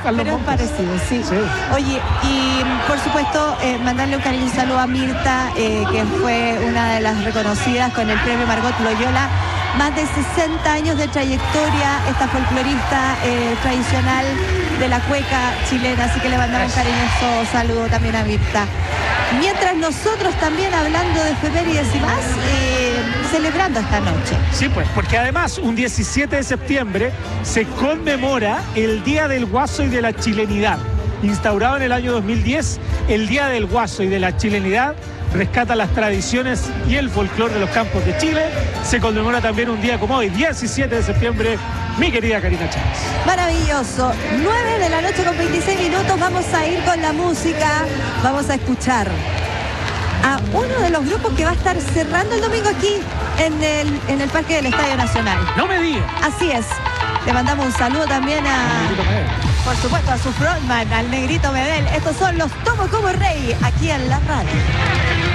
Carlos pero Montes. es parecido, sí. Sí. Oye, y por supuesto, mandarle un cariñoso saludo a Mirta, que fue una de las reconocidas con el premio Margot Loyola. Más de 60 años de trayectoria, esta folclorista tradicional de la cueca chilena, así que le mandamos un cariñoso saludo también a Mirta. Mientras nosotros también hablando de efemérides y más, celebrando esta noche. Sí, pues, porque además un 17 de septiembre se conmemora el Día del Guaso y de la Chilenidad. Instaurado en el año 2010, el Día del Guaso y de la Chilenidad rescata las tradiciones y el folclore de los campos de Chile. Se conmemora también un día como hoy, 17 de septiembre, mi querida Karina Chávez. Maravilloso. 9 de la noche con 26 minutos. Vamos a ir con la música. Vamos a escuchar a uno de los grupos que va a estar cerrando el domingo aquí en el Parque del Estadio Nacional. No me digas. Así es. Le mandamos un saludo también por supuesto, a su frontman, al Negrito Medel. Estos son los Tomo como Rey, aquí en la radio.